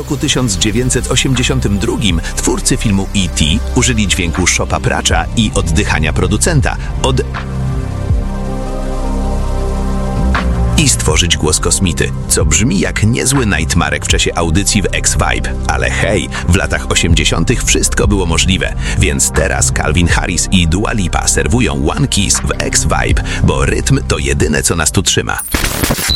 roku 1982 twórcy filmu E.T. użyli dźwięku szopa pracza i oddychania producenta i stworzyć głos kosmity, co brzmi jak niezły Nightmarek w czasie audycji w X-Vibe. Ale hej, w latach 80. wszystko było możliwe, więc teraz Calvin Harris i Dua Lipa serwują One Kiss w X-Vibe, bo rytm to jedyne, co nas tu trzyma.